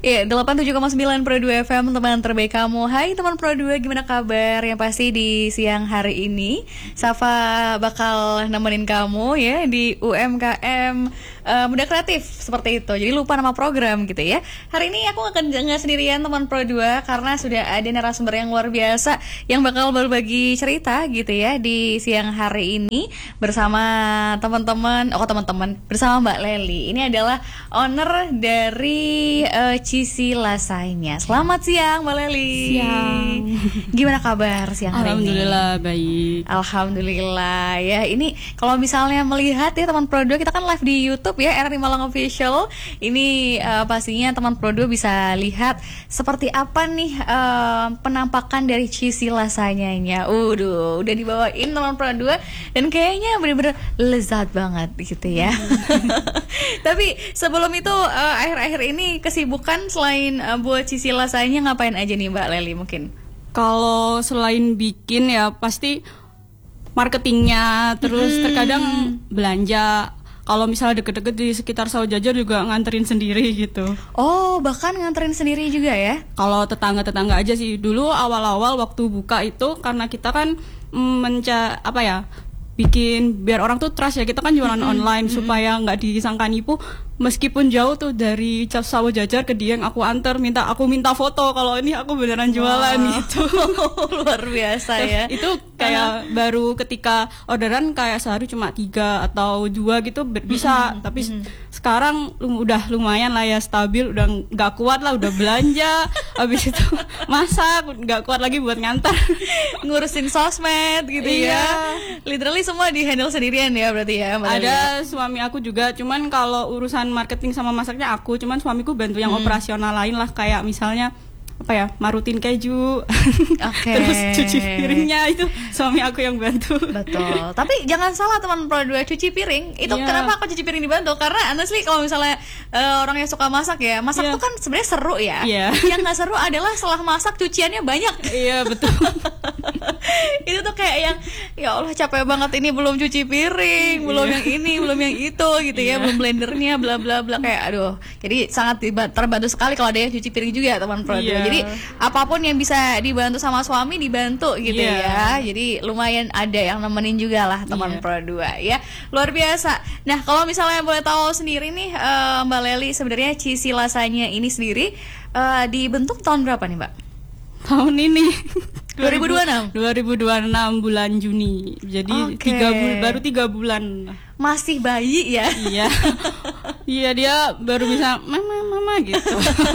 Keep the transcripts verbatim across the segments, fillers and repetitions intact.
Iya, delapan puluh tujuh koma sembilan Pro dua F M, teman terbaik kamu. Hai teman Pro dua, gimana kabar? Yang pasti di siang hari ini Safa bakal nemenin kamu ya di U M K M uh, Muda Kreatif seperti itu. Jadi lupa nama program gitu ya. Hari ini aku akan nggak sendirian teman Pro dua karena sudah ada narasumber yang luar biasa yang bakal berbagi cerita gitu ya di siang hari ini bersama teman-teman, oh teman-teman bersama Mbak Lely. Ini adalah owner dari uh, Cici Lasanya. Selamat siang Mbak Lely. Siang. Gimana kabar siang hari ini? Alhamdulillah baik. Alhamdulillah ya. Ini kalau misalnya melihat ya teman Pro dua, kita kan live di YouTube ya, R R I Malang Official. Ini uh, pastinya teman Pro dua bisa lihat seperti apa nih uh, penampakan dari Cici Lasanya-nya. Udah, udah dibawain teman Pro dua dan kayaknya bener-bener lezat banget gitu ya. Tapi sebelum itu uh, akhir-akhir ini kesibukan selain uh, buat Cici Lasanya ngapain aja nih Mbak Lely mungkin? Kalau selain bikin ya pasti marketingnya, terus hmm. terkadang belanja. Kalau misalnya deket-deket di sekitar Sawah Jajar juga nganterin sendiri gitu. Oh, bahkan nganterin sendiri juga ya? Kalau tetangga-tetangga aja sih. Dulu awal-awal waktu buka itu karena kita kan mm, menca apa ya? bikin biar orang tuh trust ya, kita kan jualan mm-hmm. online mm-hmm. supaya nggak disangka nipu. Meskipun jauh tuh dari Sawah Jajar ke Dieng, aku antar, minta aku minta foto kalau ini aku beneran jualan wow. gitu. Luar biasa ya. Itu kayak uh-huh. baru ketika orderan kayak sehari cuma tiga atau dua gitu bisa, mm-hmm. tapi mm-hmm. sekarang udah lumayan lah ya, stabil, udah nggak kuat lah, udah belanja, habis itu masak, nggak kuat lagi buat ngantar, ngurusin sosmed gitu iya. ya. Literally semua di handle sendirian ya berarti ya. Mbak Ada Lely. Suami aku juga, cuman kalau urusan marketing sama masaknya aku, cuman suamiku bantu yang hmm. operasional lain lah, kayak misalnya apa ya, marutin keju, okay. terus cuci piringnya itu suami aku yang bantu. Betul. Tapi jangan salah teman Pro dua, cuci piring itu yeah. kenapa aku cuci piring dibantu? Karena honestly kalau misalnya uh, orang yang suka masak ya, masak yeah. tuh kan sebenarnya seru ya. Yeah. Yang nggak seru adalah setelah masak cuciannya banyak. Iya yeah, betul. Itu tuh kayak yang ya Allah capek banget, ini belum cuci piring, belum yeah. yang ini, belum yang itu gitu yeah. ya, belum blendernya, bla bla bla, kayak aduh. Jadi sangat terbantu sekali kalau ada yang cuci piring juga teman Pro dua. Yeah. Jadi apapun yang bisa dibantu sama suami dibantu gitu yeah. ya. Jadi lumayan ada yang nemenin juga lah teman yeah. Pro dua ya. Luar biasa. Nah, kalau misalnya boleh tahu sendiri nih uh, Mbak Lely, sebenarnya Cici Lasanya ini sendiri uh, dibentuk tahun berapa nih Mbak? Tahun ini dua ribu dua puluh enam dua ribu dua puluh enam bulan Juni. Jadi okay. tiga bul- baru tiga bulan. Masih bayi ya? Iya. Iya, dia baru bisa mama mama gitu.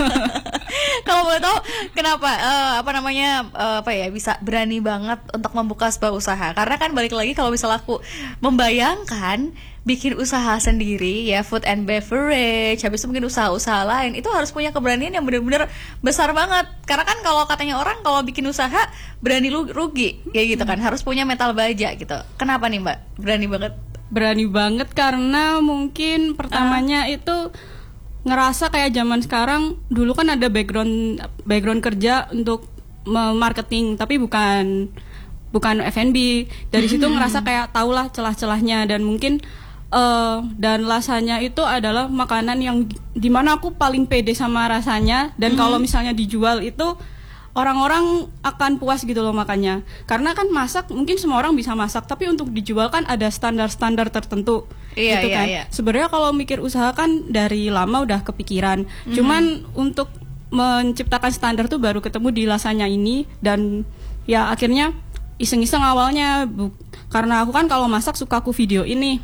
Kalau boleh tahu kenapa uh, apa namanya uh, apa ya bisa berani banget untuk membuka sebuah usaha? Karena kan balik lagi kalau misalnya aku membayangkan bikin usaha sendiri ya, food and beverage, habis itu mungkin usaha-usaha lain, itu harus punya keberanian yang benar-benar besar banget. Karena kan kalau katanya orang kalau bikin usaha berani rugi kayak gitu kan, harus punya mental baja gitu. Kenapa nih Mbak berani banget? Berani banget karena mungkin pertamanya uh. itu ngerasa kayak zaman sekarang. Dulu kan ada background background kerja untuk marketing, tapi bukan bukan F and B. Dari situ ngerasa kayak tahulah celah-celahnya, dan mungkin uh, dan rasanya itu adalah makanan yang dimana aku paling pede sama rasanya, dan mm-hmm. kalau misalnya dijual itu orang-orang akan puas gitu loh makannya. Karena kan masak mungkin semua orang bisa masak, tapi untuk dijual kan ada standar-standar tertentu. Iya, gitu iya, kan. iya. Sebenarnya kalau mikir usaha kan dari lama udah kepikiran. Mm-hmm. Cuman untuk menciptakan standar tuh baru ketemu di Lasanya ini, dan ya akhirnya iseng-iseng awalnya bu- karena aku kan kalau masak suka aku video ini.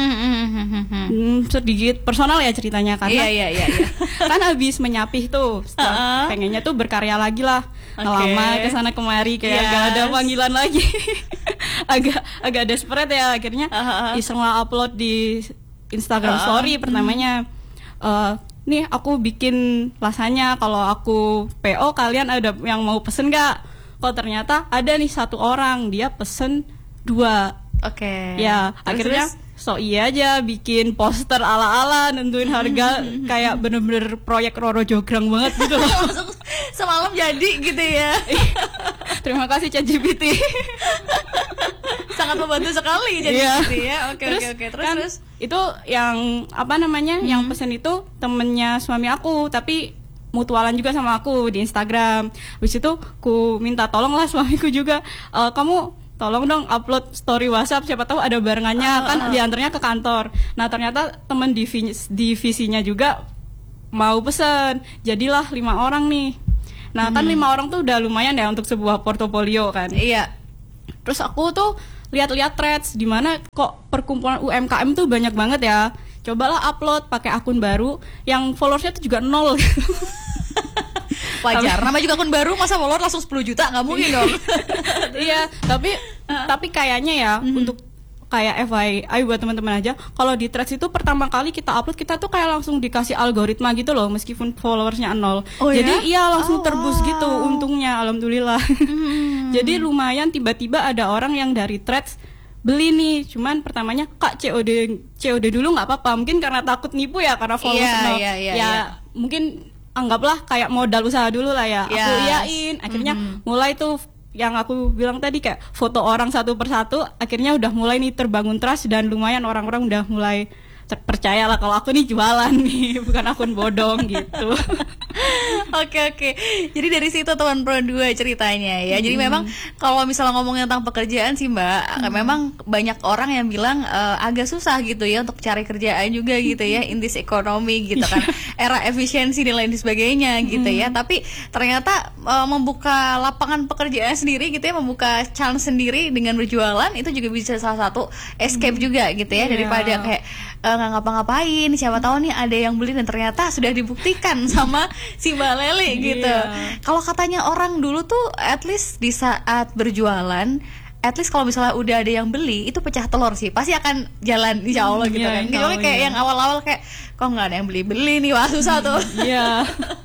Hmm, sedikit personal ya ceritanya, karena iya, iya, iya. kan habis menyapih tuh, uh-uh. pengennya tuh berkarya lagi lah, okay. ngelamar kesana kemari kayak yes. gak ada panggilan lagi. agak agak desperate ya, akhirnya uh-huh. iseng lah upload di Instagram uh-huh. story pertamanya. Uh, nih aku bikin Lasanya, kalau aku P O kalian ada yang mau pesen gak? Kok ternyata ada nih satu orang, dia pesen dua. Oke. Okay. Ya, terus, akhirnya terus? So iya aja bikin poster ala-ala, nentuin harga kayak bener-bener proyek Roro Jograng banget gitu loh. Semalam jadi gitu ya. Terima kasih ChatGPT. Sangat membantu sekali jadi yeah. gitu ya. Oke oke oke. Terus kan, terus itu yang apa namanya? Hmm. Yang pesen itu temennya suami aku, tapi mutualan juga sama aku di Instagram. Habis itu ku minta tolong lah suamiku juga, e, kamu tolong dong upload story WhatsApp, siapa tahu ada barengannya, uh, kan uh. diantarnya ke kantor. Nah ternyata teman divisi, divisinya juga mau pesen, jadilah lima orang nih. Nah hmm. kan lima orang tuh udah lumayan ya untuk sebuah portofolio kan. Iya. Terus aku tuh lihat-lihat threads di mana kok perkumpulan U M K M tuh banyak banget ya. Cobalah upload pakai akun baru yang followersnya tuh juga nol. Wajar, nama juga akun baru masa follower langsung sepuluh juta, nggak mungkin dong. Iya, tapi uh. tapi kayaknya ya mm-hmm. untuk kayak F Y I buat teman-teman aja, kalau di threads itu pertama kali kita upload kita tuh kayak langsung dikasih algoritma gitu loh, meskipun followersnya nol. Oh, jadi ya? iya langsung oh, terbus wow. gitu, untungnya alhamdulillah. Hmm. Jadi lumayan tiba-tiba ada orang yang dari threads beli nih, cuman pertamanya kak C O D C O D dulu nggak apa-apa, mungkin karena takut nipu ya karena followers yeah, nol. yeah, yeah, ya yeah. mungkin anggaplah kayak modal usaha dulu lah ya. Yes. Aku iyain, akhirnya mm-hmm. mulai tuh yang aku bilang tadi kayak foto orang satu persatu, akhirnya udah mulai nih terbangun trust dan lumayan orang-orang udah mulai percaya lah kalau aku nih jualan nih, bukan akun bodong gitu. Oke oke. Jadi dari situ teman Pro dua ceritanya ya. Hmm. Jadi memang kalau misalnya ngomongin tentang pekerjaan sih Mbak, hmm. memang banyak orang yang bilang uh, agak susah gitu ya untuk cari kerjaan juga gitu ya, in this economy gitu kan. Era efisiensi dan lain sebagainya gitu hmm. ya. Tapi ternyata uh, membuka lapangan pekerjaan sendiri gitu ya, membuka chance sendiri dengan berjualan itu juga bisa salah satu escape hmm. juga gitu ya, yeah. daripada kayak uh, nggak ngapa-ngapain, siapa tahu nih ada yang beli dan ternyata sudah dibuktikan sama si Mbak Leli gitu. Yeah. Kalau katanya orang dulu tuh at least di saat berjualan, at least kalau misalnya udah ada yang beli itu pecah telur sih, pasti akan jalan insya Allah gitu yeah, kan. Kecuali kayak yeah. yang awal-awal kayak kok nggak ada yang beli-beli nih, wah susah tuh. Iya.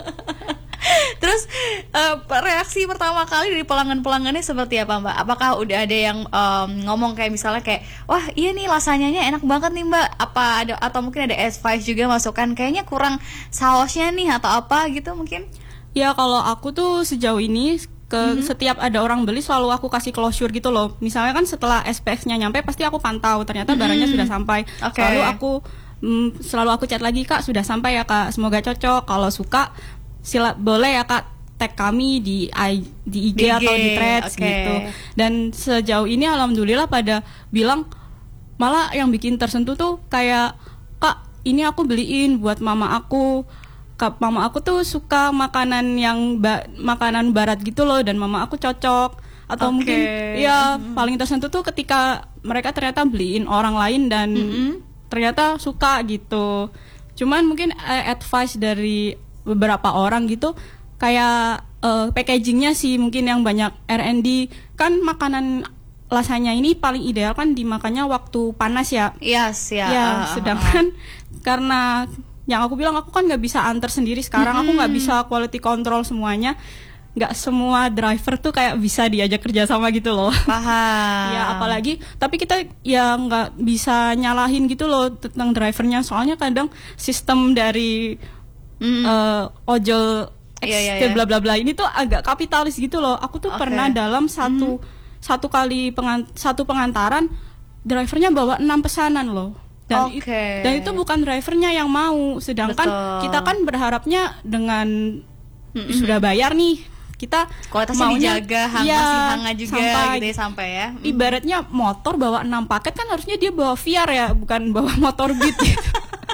Terus uh, reaksi pertama kali dari pelanggan-pelanggannya seperti apa Mbak? Apakah udah ada yang um, ngomong kayak misalnya kayak wah iya nih lasanyanya enak banget nih Mbak, apa ada atau mungkin ada advice juga masukan kayaknya kurang sausnya nih atau apa gitu mungkin? Ya kalau aku tuh sejauh ini ke mm-hmm. setiap ada orang beli selalu aku kasih closure gitu loh. Misalnya kan setelah S P X-nya nyampe pasti aku pantau ternyata mm-hmm. barangnya sudah sampai. Okay. Selalu aku mm, selalu aku chat lagi Kak sudah sampai ya Kak, semoga cocok. Kalau suka sila boleh ya Kak tag kami di I, di I G, di I G atau di threads okay. gitu. Dan sejauh ini alhamdulillah pada bilang malah yang bikin tersentuh tuh kayak Kak ini aku beliin buat mama aku. Kak mama aku tuh suka makanan yang ba- makanan barat gitu loh dan mama aku cocok. Atau okay. mungkin ya mm-hmm. paling tersentuh tuh ketika mereka ternyata beliin orang lain dan mm-hmm. ternyata suka gitu. Cuman mungkin uh, advice dari beberapa orang gitu kayak uh, packagingnya sih mungkin yang banyak R and D kan, makanan lasanya ini paling ideal kan dimakannya waktu panas ya. Yes ya. Ya, uh, sedangkan uh, karena yang aku bilang aku kan nggak bisa antar sendiri sekarang, mm-hmm. aku nggak bisa quality control semuanya. Nggak semua driver tuh kayak bisa diajak kerja sama gitu loh. Paham. Ya apalagi, tapi kita ya nggak bisa nyalahin gitu loh tentang drivernya, soalnya kadang sistem dari Mm. Uh, ojol yeah, yeah, yeah. bla bla bla ini tuh agak kapitalis gitu loh. Aku tuh okay. pernah dalam satu mm. satu kali pengan, satu pengantaran drivernya bawa enam pesanan loh. Dan, okay. it, dan itu bukan drivernya yang mau, sedangkan Betul. kita kan berharapnya dengan mm-hmm. sudah bayar nih kita kualitasnya maunya dijaga, hang, ya, masih hangat juga sampai, gitu ya sampai ya. Mm. Ibaratnya motor bawa enam paket kan harusnya dia bawa V R ya, bukan bawa motor Beat gitu.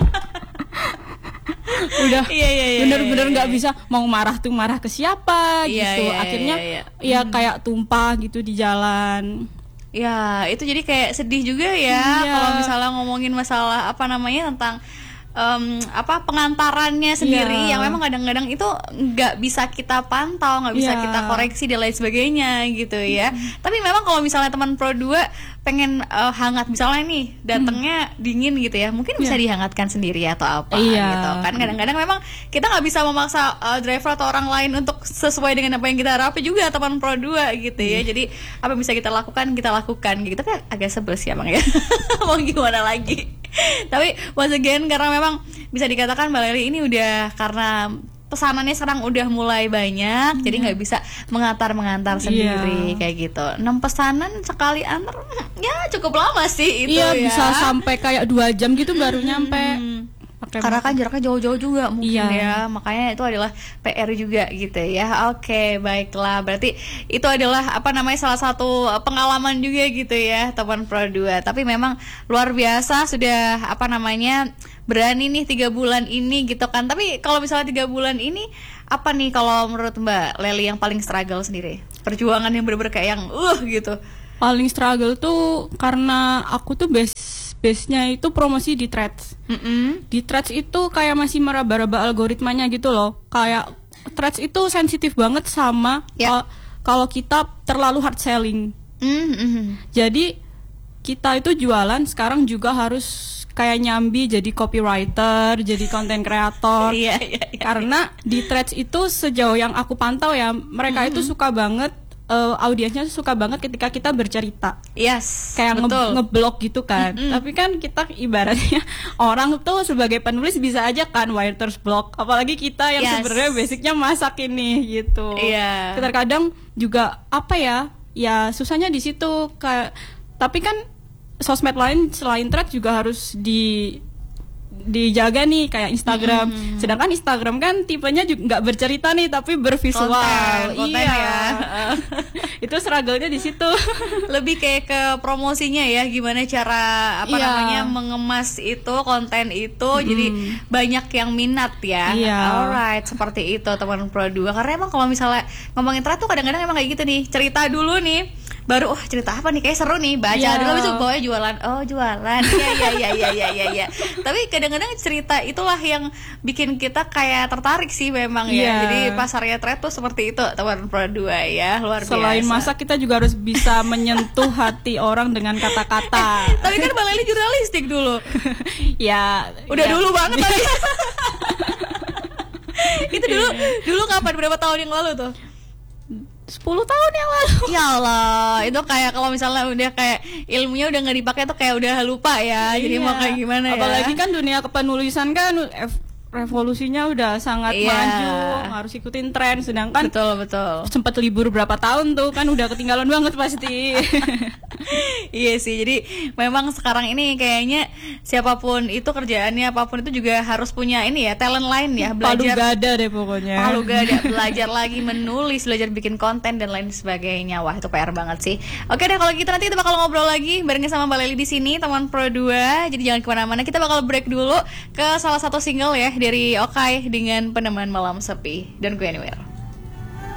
Udah iya, iya, iya, bener-bener nggak iya, iya. bisa mau marah tuh marah ke siapa iya, gitu iya, akhirnya iya, iya. ya hmm. kayak tumpah gitu di jalan. Ya itu jadi kayak sedih juga ya iya. kalau misalnya ngomongin masalah apa namanya tentang Um, apa pengantarannya sendiri yeah. yang memang kadang-kadang itu nggak bisa kita pantau, nggak bisa yeah. kita koreksi dan lain sebagainya gitu ya. Mm. Tapi memang kalau misalnya teman Pro dua pengen uh, hangat misalnya nih datangnya mm. dingin gitu ya, mungkin bisa yeah. dihangatkan sendiri atau apa yeah. gitu kan. Kadang-kadang memang kita nggak bisa memaksa uh, driver atau orang lain untuk sesuai dengan apa yang kita harapin juga teman Pro dua gitu ya. Mm. Jadi apa yang bisa kita lakukan kita lakukan gitu. Tapi agak sebel sih emang ya. Mau gimana lagi? Tapi once again karena memang bisa dikatakan Mbak Leli ini udah karena pesanannya sekarang udah mulai banyak, hmm. jadi nggak bisa mengantar-mengantar sendiri yeah. kayak gitu. enam pesanan sekali antar, ya cukup lama sih itu iya, ya. Bisa sampai kayak dua jam gitu baru nyampe. Hmm. pakai Karena motor. kan jaraknya jauh-jauh juga mungkin Iya. ya, makanya itu adalah P R juga gitu ya. Oke, baiklah. Berarti itu adalah apa namanya salah satu pengalaman juga gitu ya teman Pro dua. Tapi memang luar biasa sudah apa namanya berani nih tiga bulan ini gitu kan. Tapi kalau misalnya tiga bulan ini apa nih kalau menurut Mbak Leli yang paling struggle sendiri? Perjuangan yang bener-bener kayak yang uh gitu. Paling struggle tuh karena aku tuh base base-nya itu promosi di Threads. Mm-mm. Di Threads itu kayak masih meraba-raba algoritmanya gitu loh. Kayak Threads itu sensitif banget sama Ya. kalau- kalau kita terlalu hard selling. Mm-mm. Jadi kita itu jualan sekarang juga harus kayak nyambi jadi copywriter, jadi content creator. Iya, iya, iya. Karena di Threads itu sejauh yang aku pantau ya, mereka itu suka banget, uh, audiensnya suka banget ketika kita bercerita. Yes, Kayak nge- betul. ngeblok gitu kan. Mm-mm. Tapi kan kita ibaratnya orang tuh sebagai penulis bisa aja kan writer's block. Apalagi kita yang Yes. sebenarnya basicnya masak ini gitu. Iya. Terkadang juga apa ya? Ya susahnya di situ. Kayak tapi kan sosmed lain selain Threads juga harus di dijaga nih kayak Instagram. Mm-hmm. Sedangkan Instagram kan tipenya juga nggak bercerita nih tapi bervisual. Konten, konten iya. ya. Itu struggle-nya di situ. Lebih kayak ke promosinya ya, gimana cara apa Iya. namanya mengemas itu konten itu jadi banyak yang minat ya. Iya. Alright, seperti itu teman Pro dua. Karena emang kalau misalnya ngomongin Threads tuh kadang-kadang emang kayak gitu nih, cerita dulu nih. Baru oh cerita apa nih kayak seru nih baca Iya. dulu habis itu bawanya jualan. Oh, jualan. Iya iya iya iya iya iya. Ya. Tapi kadang-kadang cerita itulah yang bikin kita kayak tertarik sih memang ya. Iya. Jadi pasarnya Threads tuh seperti itu teman Pro dua ya. Luar Selain biasa. masak kita juga harus bisa menyentuh hati orang dengan kata-kata. Tapi kan Bang Leli jurnalistik dulu. Ya, Udah ya. dulu banget tadi. Itu dulu dulu kapan berapa tahun yang lalu tuh? sepuluh tahun yang lalu. Ya Allah, itu kayak kalau misalnya udah kayak ilmunya udah nggak dipakai tuh kayak udah lupa ya. Jadi Iya. mau kayak gimana ya? Apalagi kan dunia kepenulisan kan ev- revolusinya udah sangat Iya. maju, harus ikutin tren. Sedangkan Betul betul. sempat libur berapa tahun tuh kan udah ketinggalan banget pasti. Iya sih, jadi memang sekarang ini kayaknya siapapun itu kerjaannya apapun itu juga harus punya ini ya talent lain ya, Palu belajar gada deh pokoknya. Palu gada, belajar lagi menulis, belajar bikin konten dan lain sebagainya. Wah, itu P R banget sih. Oke deh, kalau gitu nanti kita bakal ngobrol lagi bareng sama Mbak Leli di sini, teman Pro dua. Jadi jangan kemana-mana, kita bakal break dulu ke salah satu single ya dari Okai dengan Peneman Malam Sepi. Don't go anywhere.